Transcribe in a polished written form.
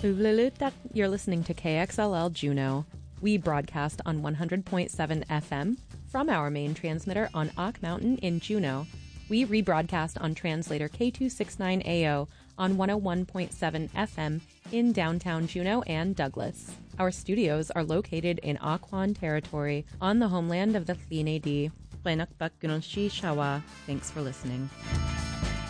Uvlilutak, you're listening to KXLL Juneau. We broadcast on 100.7 FM from our main transmitter on Ock Mountain in Juneau. We rebroadcast on translator K269AO on 101.7 FM in downtown Juneau and Douglas. Our studios are located in Occoquan territory on the homeland of the Tl'in Thanks for listening.